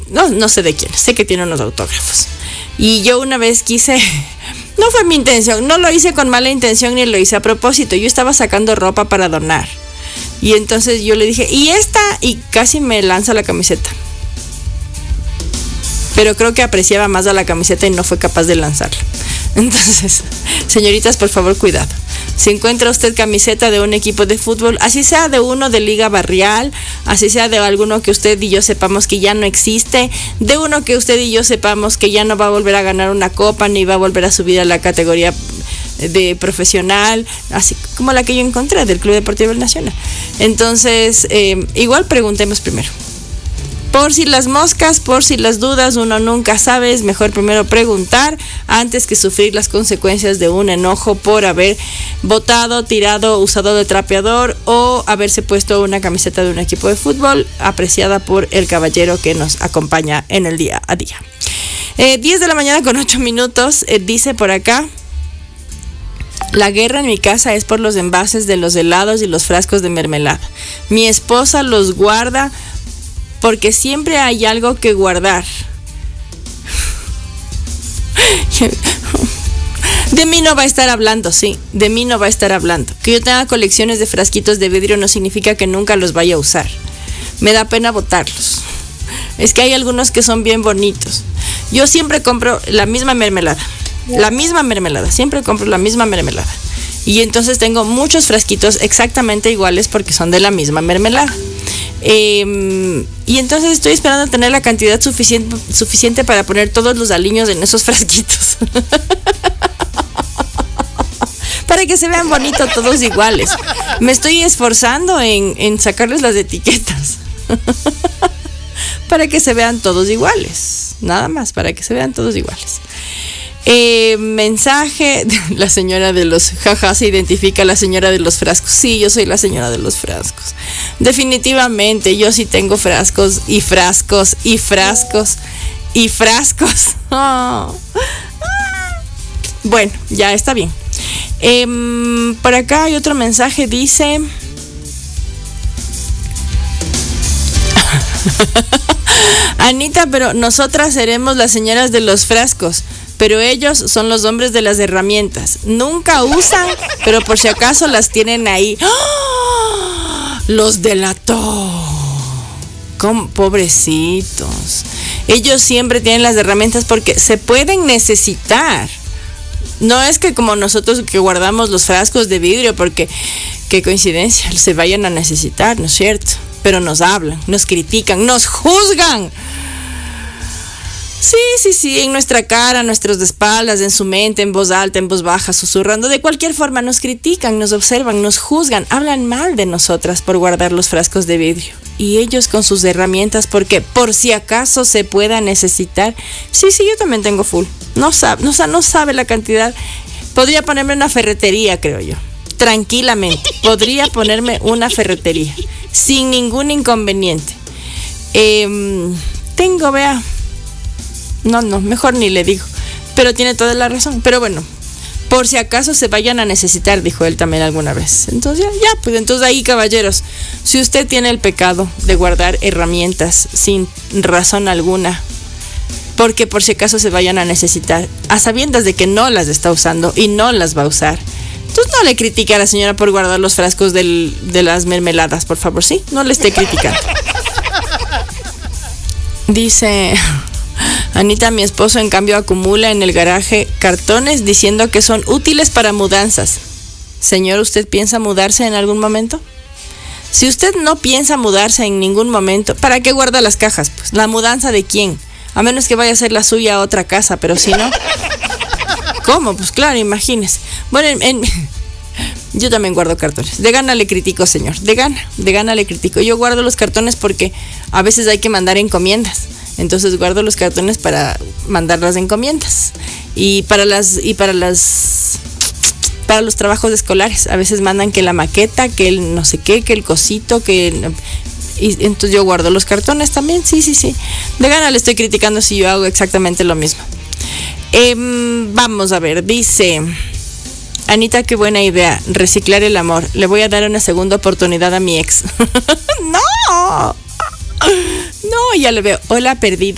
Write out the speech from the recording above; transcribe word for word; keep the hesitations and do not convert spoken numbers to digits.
no, no sé de quién, sé que tiene unos autógrafos. Y yo una vez quise, no fue mi intención, no lo hice con mala intención ni lo hice a propósito, yo estaba sacando ropa para donar. Y entonces yo le dije, ¿y esta? Y casi me lanza la camiseta. Pero creo que apreciaba más a la camiseta y no fue capaz de lanzarla. Entonces, señoritas, por favor, cuidado. Si encuentra usted camiseta de un equipo de fútbol, así sea de uno de liga barrial, así sea de alguno que usted y yo sepamos que ya no existe, de uno que usted y yo sepamos que ya no va a volver a ganar una copa ni va a volver a subir a la categoría de profesional, así como la que yo encontré del Club Deportivo del Nacional. Entonces, eh, igual preguntemos primero. Por si las moscas, por si las dudas, uno nunca sabe, es mejor primero preguntar antes que sufrir las consecuencias de un enojo por haber botado, tirado, usado de trapeador o haberse puesto una camiseta de un equipo de fútbol apreciada por el caballero que nos acompaña en el día a día. Eh, diez de la mañana con ocho minutos, eh, dice por acá: la guerra en mi casa es por los envases de los helados y los frascos de mermelada. Mi esposa los guarda porque siempre hay algo que guardar. De mí no va a estar hablando, sí, de mí no va a estar hablando. Que yo tenga colecciones de frasquitos de vidrio no significa que nunca los vaya a usar. Me da pena botarlos. Es que hay algunos que son bien bonitos. Yo siempre compro la misma mermelada, la misma mermelada, siempre compro la misma mermelada. Y entonces tengo muchos frasquitos exactamente iguales porque son de la misma mermelada. Eh, y entonces estoy esperando a tener la cantidad suficiente, suficiente para poner todos los aliños en esos frasquitos. Para que se vean bonitos todos iguales. Me estoy esforzando en, en sacarles las etiquetas. Para que se vean todos iguales. Nada más, para que se vean todos iguales. Eh, mensaje, la señora de los jaja se identifica, la señora de los frascos. Sí, yo soy la señora de los frascos. Definitivamente, yo sí tengo frascos y frascos y frascos y frascos. Oh. Bueno, ya está bien. Eh, por acá hay otro mensaje, dice... Anita, pero nosotras seremos las señoras de los frascos, pero ellos son los hombres de las herramientas. Nunca usan, pero por si acaso las tienen ahí. ¡Oh! Los delató. ¿Cómo? Pobrecitos. Ellos siempre tienen las herramientas porque se pueden necesitar. No es que como nosotros que guardamos los frascos de vidrio porque, qué coincidencia, se vayan a necesitar, ¿no es cierto? Pero nos hablan, nos critican, nos juzgan. Sí, sí, sí, en nuestra cara, en nuestras espaldas, en su mente, en voz alta, en voz baja, susurrando. De cualquier forma nos critican, nos observan, nos juzgan, hablan mal de nosotras por guardar los frascos de vidrio. Y ellos con sus herramientas, porque por si acaso se pueda necesitar. Sí, sí, yo también tengo full. No sabe, no, no sabe la cantidad. Podría ponerme una ferretería, creo yo. Tranquilamente, podría ponerme una ferretería sin ningún inconveniente. Eh, tengo, vea. No, no, mejor ni le digo. Pero tiene toda la razón. Pero bueno, por si acaso se vayan a necesitar, dijo él también alguna vez. Entonces ya, ya, pues entonces ahí, caballeros, si usted tiene el pecado de guardar herramientas sin razón alguna, porque por si acaso se vayan a necesitar, a sabiendas de que no las está usando y no las va a usar, entonces no le critique a la señora por guardar los frascos del, de las mermeladas, por favor, ¿sí? No le esté criticando. Dice... Anita, mi esposo en cambio acumula en el garaje cartones diciendo que son útiles para mudanzas. Señor, ¿usted piensa mudarse en algún momento? Si usted no piensa mudarse en ningún momento, ¿para qué guarda las cajas? Pues, ¿la mudanza de quién? A menos que vaya a ser la suya a otra casa, pero si no... ¿Cómo? Pues claro, imagínese. Bueno, en, en, yo también guardo cartones. De gana le critico, señor. De gana, de gana le critico. Yo guardo los cartones porque a veces hay que mandar encomiendas. Entonces guardo los cartones para mandar las encomiendas y para las y para las para los trabajos escolares. A veces mandan que la maqueta, que el no sé qué, que el cosito, que el, y entonces yo guardo los cartones también. Sí, sí, sí. De gana le estoy criticando si yo hago exactamente lo mismo. Eh, vamos a ver, dice Anita, qué buena idea, reciclar el amor. Le voy a dar una segunda oportunidad a mi ex. ¡No! No, ya le veo. Hola, perdida.